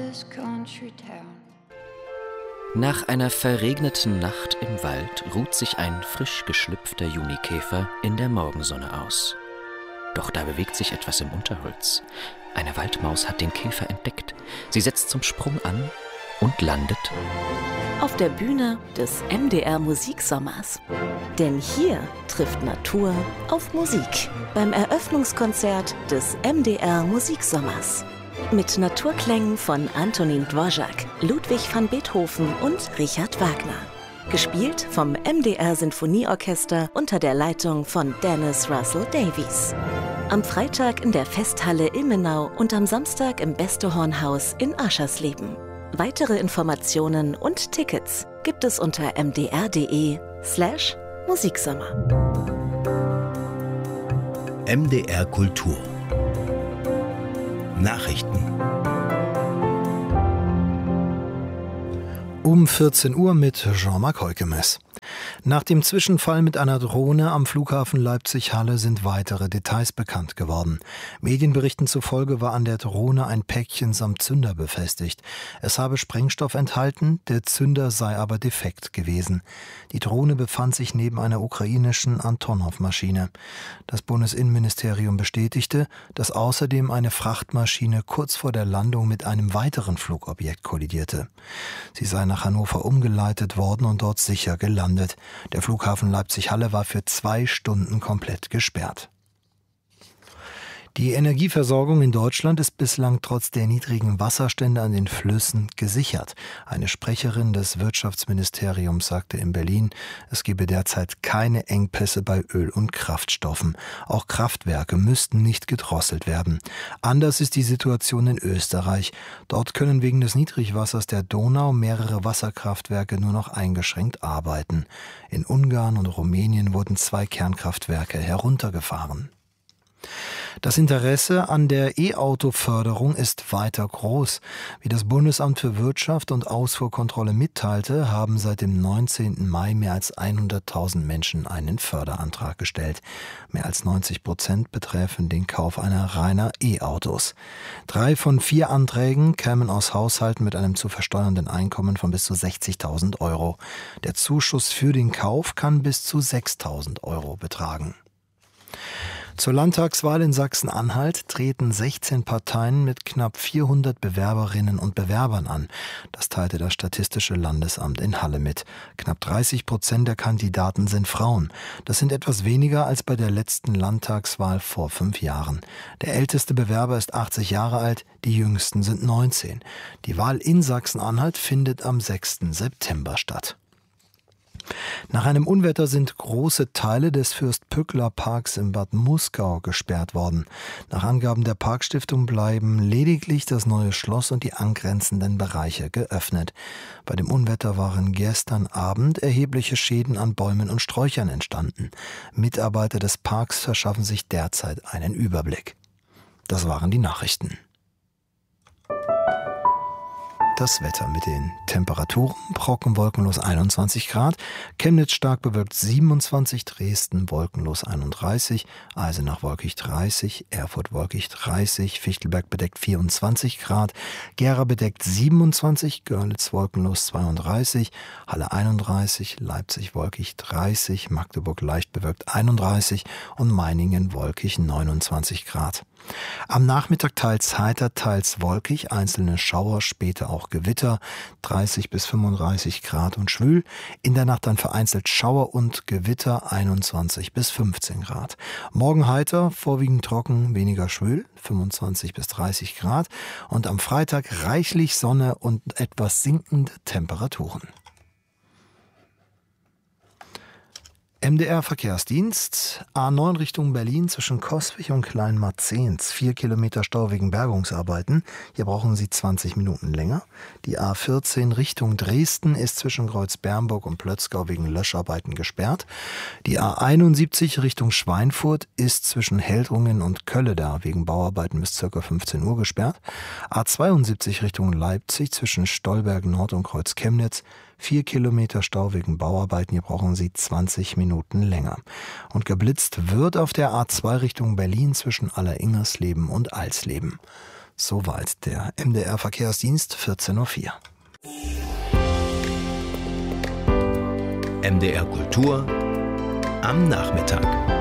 this country town. Nach einer verregneten Nacht im Wald ruht sich ein frisch geschlüpfter Junikäfer in der Morgensonne aus. Doch da bewegt sich etwas im Unterholz. Eine Waldmaus hat den Käfer entdeckt. Sie setzt zum Sprung an und landet auf der Bühne des MDR Musiksommers. Denn hier trifft Natur auf Musik beim Eröffnungskonzert des MDR Musiksommers. Mit Naturklängen von Antonín Dvořák, Ludwig van Beethoven und Richard Wagner. Gespielt vom MDR Sinfonieorchester unter der Leitung von Dennis Russell Davies. Am Freitag in der Festhalle Ilmenau und am Samstag im Beste-Horn-Haus in Aschersleben. Weitere Informationen und Tickets gibt es unter mdr.de/Musiksommer. MDR Kultur Nachrichten. Um 14 Uhr mit Jean-Marc Heukemes. Nach dem Zwischenfall mit einer Drohne am Flughafen Leipzig-Halle sind weitere Details bekannt geworden. Medienberichten zufolge war an der Drohne ein Päckchen samt Zünder befestigt. Es habe Sprengstoff enthalten, der Zünder sei aber defekt gewesen. Die Drohne befand sich neben einer ukrainischen Antonov-Maschine. Das Bundesinnenministerium bestätigte, dass außerdem eine Frachtmaschine kurz vor der Landung mit einem weiteren Flugobjekt kollidierte. Sie sei nach Hannover umgeleitet worden und dort sicher gelandet. Der Flughafen Leipzig-Halle war für 2 Stunden komplett gesperrt. Die Energieversorgung in Deutschland ist bislang trotz der niedrigen Wasserstände an den Flüssen gesichert. Eine Sprecherin des Wirtschaftsministeriums sagte in Berlin, es gebe derzeit keine Engpässe bei Öl- und Kraftstoffen. Auch Kraftwerke müssten nicht gedrosselt werden. Anders ist die Situation in Österreich. Dort können wegen des Niedrigwassers der Donau mehrere Wasserkraftwerke nur noch eingeschränkt arbeiten. In Ungarn und Rumänien wurden 2 Kernkraftwerke heruntergefahren. Das Interesse an der E-Auto-Förderung ist weiter groß. Wie das Bundesamt für Wirtschaft und Ausfuhrkontrolle mitteilte, haben seit dem 19. Mai mehr als 100.000 Menschen einen Förderantrag gestellt. Mehr als 90% betreffen den Kauf einer reiner E-Autos. 3 von 4 Anträgen kämen aus Haushalten mit einem zu versteuernden Einkommen von bis zu 60.000 €. Der Zuschuss für den Kauf kann bis zu 6.000 € betragen. Zur Landtagswahl in Sachsen-Anhalt treten 16 Parteien mit knapp 400 Bewerberinnen und Bewerbern an. Das teilte das Statistische Landesamt in Halle mit. Knapp 30% der Kandidaten sind Frauen. Das sind etwas weniger als bei der letzten Landtagswahl vor 5 Jahren. Der älteste Bewerber ist 80 Jahre alt, die jüngsten sind 19. Die Wahl in Sachsen-Anhalt findet am 6. September statt. Nach einem Unwetter sind große Teile des Fürst-Pückler-Parks in Bad Muskau gesperrt worden. Nach Angaben der Parkstiftung bleiben lediglich das neue Schloss und die angrenzenden Bereiche geöffnet. Bei dem Unwetter waren gestern Abend erhebliche Schäden an Bäumen und Sträuchern entstanden. Mitarbeiter des Parks verschaffen sich derzeit einen Überblick. Das waren die Nachrichten. Das Wetter mit den Temperaturen: Brocken wolkenlos 21 Grad, Chemnitz stark bewölkt 27, Dresden wolkenlos 31, Eisenach wolkig 30, Erfurt wolkig 30, Fichtelberg bedeckt 24 Grad, Gera bedeckt 27, Görlitz wolkenlos 32, Halle 31, Leipzig wolkig 30, Magdeburg leicht bewölkt 31 und Meiningen wolkig 29 Grad. Am Nachmittag teils heiter, teils wolkig, einzelne Schauer, später auch Gewitter, 30 bis 35 Grad und schwül. In der Nacht dann vereinzelt Schauer und Gewitter, 21 bis 15 Grad. Morgen heiter, vorwiegend trocken, weniger schwül, 25 bis 30 Grad. Und am Freitag reichlich Sonne und etwas sinkende Temperaturen. MDR-Verkehrsdienst, A9 Richtung Berlin zwischen Coswig und Kleinmarzens, 4 Kilometer Stau wegen Bergungsarbeiten. Hier brauchen Sie 20 Minuten länger. Die A14 Richtung Dresden ist zwischen Kreuz-Bernburg und Plötzgau wegen Löscharbeiten gesperrt. Die A71 Richtung Schweinfurt ist zwischen Heldrungen und Kölleda wegen Bauarbeiten bis ca. 15 Uhr gesperrt. A72 Richtung Leipzig zwischen Stolberg Nord und Kreuz Chemnitz, 4 Kilometer Stau wegen Bauarbeiten, hier brauchen Sie 20 Minuten länger. Und geblitzt wird auf der A2 Richtung Berlin zwischen Alleringersleben und Alsleben. Soweit der MDR-Verkehrsdienst, 14.04 Uhr. MDR Kultur am Nachmittag.